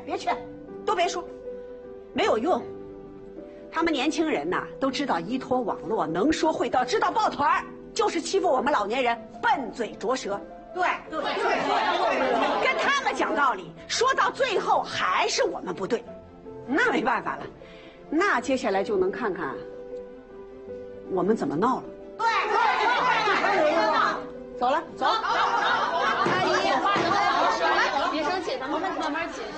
别去，都别说，没有用。他们年轻人呐，都知道依托网络，能说会道，知道抱团儿，就是欺负我们老年人，笨嘴拙舌。对，跟他们讲道理，说到最后还是我们不对，那没办法了。那接下来就能看看我们怎么闹了。对，走了，走。阿姨，别生气，咱们慢慢解。